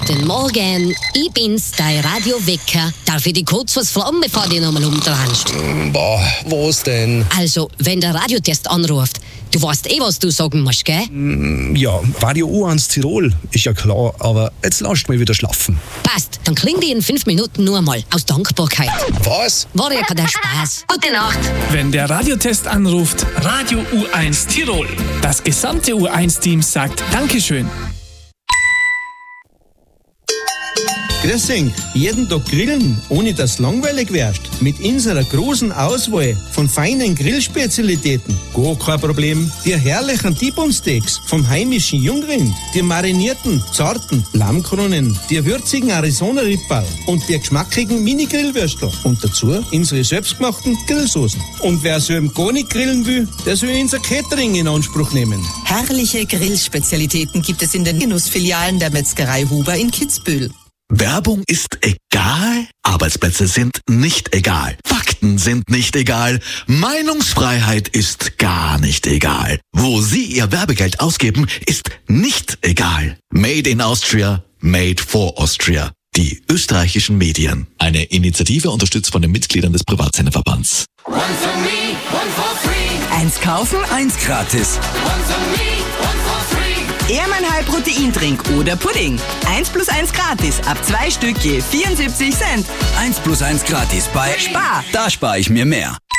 Guten Morgen, ich bin's, dein Radio Wecker. Darf ich dich kurz was fragen, bevor du dich nochmal umdrehst? Boah, was denn? Also, wenn der Radiotest anruft, du weißt was du sagen musst, gell? Ja, Radio U1 Tirol, ist ja klar, aber jetzt lasst mich wieder schlafen. Passt, dann kling die in 5 Minuten nur mal, aus Dankbarkeit. Was? War ja kein Spaß. Gute Nacht. Wenn der Radiotest anruft, Radio U1 Tirol. Das gesamte U1-Team sagt Dankeschön. Grüß euch, jeden Tag grillen, ohne dass langweilig wärst. Mit unserer großen Auswahl von feinen Grillspezialitäten. Gar kein Problem. Die herrlichen T-Bone-Steaks vom heimischen Jungrind, die marinierten, zarten Lammkronen, die würzigen Arizona-Ripperl und die geschmackigen Mini-Grillwürstel. Und dazu unsere selbstgemachten Grillsoßen. Und wer so gar nicht grillen will, der soll unser Catering in Anspruch nehmen. Herrliche Grillspezialitäten gibt es in den Genussfilialen der Metzgerei Huber in Kitzbühel. Werbung ist egal, Arbeitsplätze sind nicht egal, Fakten sind nicht egal, Meinungsfreiheit ist gar nicht egal. Wo Sie Ihr Werbegeld ausgeben, ist nicht egal. Made in Austria, made for Austria. Die österreichischen Medien. Eine Initiative unterstützt von den Mitgliedern des Privatsenderverbands. One for me, one for free. Eins kaufen, eins gratis. One for me, one for free. Ehrmann High Proteindrink oder Pudding. 1+1 gratis, ab 2 Stück je 74 Cent. 1+1 gratis bei Spar. Da spare ich mir mehr.